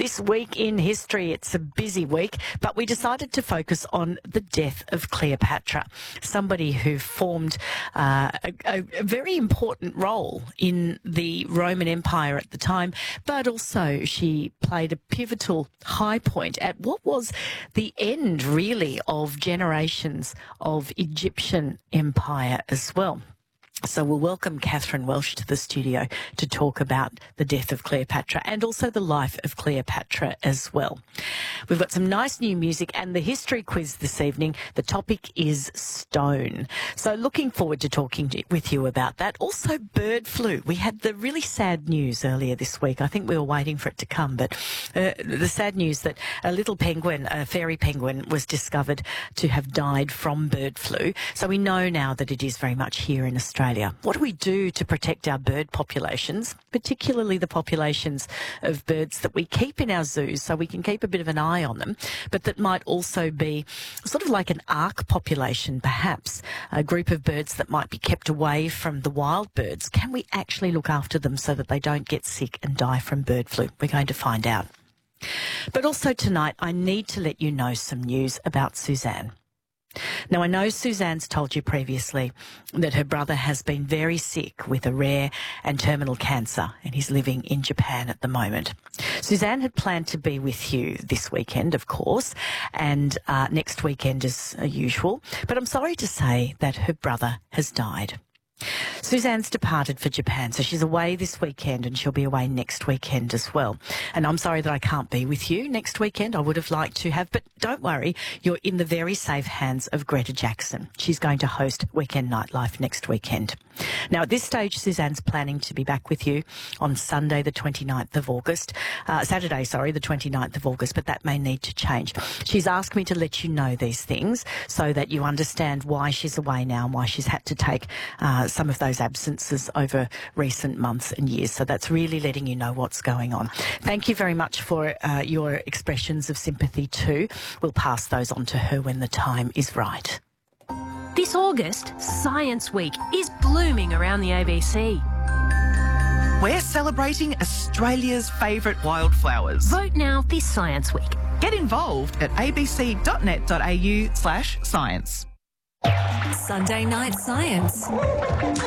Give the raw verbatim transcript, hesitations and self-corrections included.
This week in history, it's a busy week, but we decided to focus on the death of Cleopatra, somebody who formed uh, a, a very important role in the Roman Empire at the time, but also she played a pivotal high point at what was the end, really, of generations of Egyptian empire as well. So we'll welcome Catherine Welsh to the studio to talk about the death of Cleopatra and also the life of Cleopatra as well. We've got some nice new music and the history quiz this evening. The topic is stone. So looking forward to talking to, with you about that. Also bird flu. We had the really sad news earlier this week. I think we were waiting for it to come, but uh, the sad news that a little penguin, a fairy penguin, was discovered to have died from bird flu. So we know now that it is very much here in Australia. What do we do to protect our bird populations, particularly the populations of birds that we keep in our zoos so we can keep a bit of an eye on them, but that might also be sort of like an ark population, perhaps, a group of birds that might be kept away from the wild birds? Can we actually look after them so that they don't get sick and die from bird flu? We're going to find out. But also tonight, I need to let you know some news about Suzanne. Now, I know Suzanne's told you previously that her brother has been very sick with a rare and terminal cancer and he's living in Japan at the moment. Suzanne had planned to be with you this weekend, of course, and uh, next weekend as usual. But I'm sorry to say that her brother has died. Suzanne's departed for Japan, so she's away this weekend and she'll be away next weekend as well. And I'm sorry that I can't be with you next weekend. I would have liked to have, but don't worry, you're in the very safe hands of Greta Jackson. She's going to host Weekend Nightlife next weekend. Now, at this stage, Suzanne's planning to be back with you on Sunday, the twenty-ninth of August. Uh, Saturday, sorry, the twenty-ninth of August, but that may need to change. She's asked me to let you know these things so that you understand why she's away now and why she's had to take uh, some of those absences over recent months and years. So that's really letting you know what's going on. Thank you very much for uh, your expressions of sympathy too. We'll pass those on to her when the time is right. This August, Science Week is blooming around the A B C. We're celebrating Australia's favourite wildflowers. Vote now this Science Week. Get involved at abc.net.au slash science. Sunday Night Science.